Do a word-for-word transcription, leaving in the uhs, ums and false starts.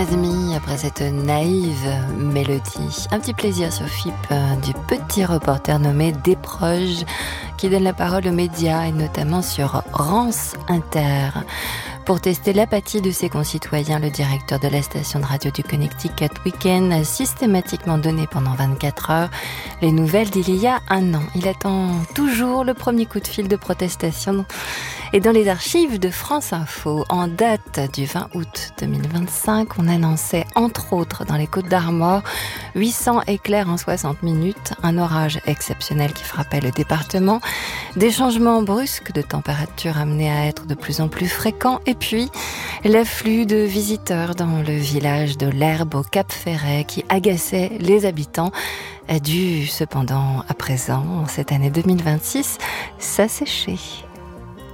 Azmi, après cette naïve mélodie, un petit plaisir sur F I P du petit reporter nommé Desproges qui donne la parole aux médias et notamment sur Rance Inter. Pour tester l'apathie de ses concitoyens, le directeur de la station de radio du Connecticut Weekend a systématiquement donné pendant vingt-quatre heures les nouvelles d'il y a un an. Il attend toujours le premier coup de fil de protestation. Et dans les archives de France Info, en date du vingt août deux mille vingt-cinq, on annonçait entre autres dans les Côtes-d'Armor huit cents éclairs en soixante minutes, un orage exceptionnel qui frappait le département, des changements brusques de température amenés à être de plus en plus fréquents, et puis l'afflux de visiteurs dans le village de l'Herbe au Cap Ferret qui agaçait les habitants, a dû cependant à présent, en cette année deux mille vingt-six, s'assécher.